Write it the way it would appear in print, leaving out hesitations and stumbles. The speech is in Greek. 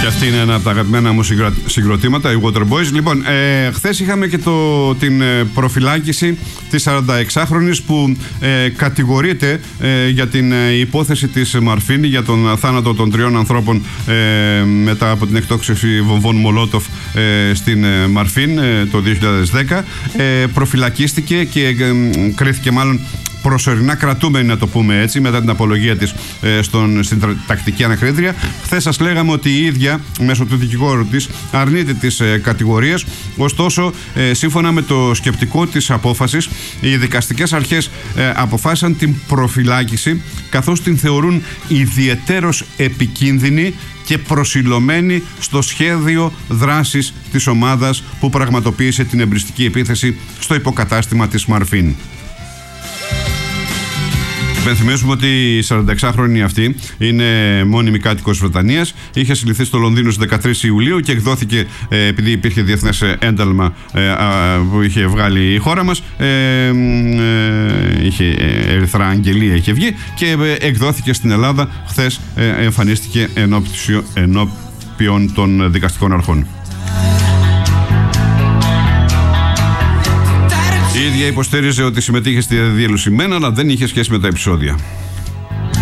Αυτή είναι ένα από τα αγαπημένα μου συγκροτήματα, οι Waterboys. Λοιπόν, χθες είχαμε και την προφυλάκηση της 46χρονης που κατηγορείται για την υπόθεση της Μαρφίν, για τον θάνατο των 3 ανθρώπων μετά από την εκτόξευση βομβών Μολότοφ στην Μαρφίν το 2010. Προφυλακίστηκε και κρίθηκε μάλλον προσωρινά κρατούμενη, να το πούμε έτσι, μετά την απολογία της στην τακτική ανακρίτρια. Χθες σας λέγαμε ότι η ίδια μέσω του δικηγόρου της αρνείται τις κατηγορίες. Ωστόσο, σύμφωνα με το σκεπτικό της απόφασης, οι δικαστικές αρχές αποφάσισαν την προφυλάκηση, καθώς την θεωρούν ιδιαιτέρως επικίνδυνη και προσιλωμένη στο σχέδιο δράσης της ομάδας που πραγματοποίησε την εμπριστική επίθεση στο υποκατάστημα της Μαρφίν. Υπενθυμίζουμε ότι η 46χρονη αυτή είναι μόνιμη κάτοικος Βρετανίας. Είχε συλληφθεί στο Λονδίνο στις 13 Ιουλίου και εκδόθηκε, επειδή υπήρχε διεθνές ένταλμα που είχε βγάλει η χώρα μας, είχε ερυθρά αγγελία, είχε βγει και εκδόθηκε στην Ελλάδα. Χθες εμφανίστηκε ενώπιον των δικαστικών αρχών. Η ίδια υποστήριζε ότι συμμετείχε στη διαδήλωση μεν, αλλά δεν είχε σχέση με τα επεισόδια.